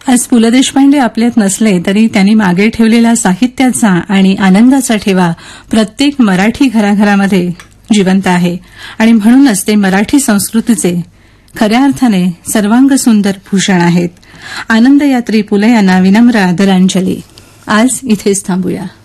आज पु ल देशपांडे आपल्यात नसले तरी त्यांनी मागे ठेवलेला साहित्याचा आणि आनंदाचा ठेवा प्रत्येक मराठी घराघरामध्ये जिवंत आहे आणि म्हणूनच ते मराठी संस्कृतीचे खऱ्या अर्थाने सर्वांग सुंदर भूषण आहेत. आनंदयात्री पुले यांना विनम्र आदरांजली. आज इथेच थांबूया.